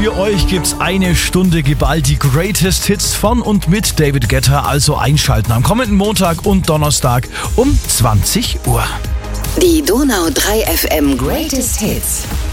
Für euch gibt's eine Stunde geballt die Greatest Hits von und mit David Guetta, also einschalten am kommenden Montag und Donnerstag um 20 Uhr. Die Donau 3 FM Greatest Hits.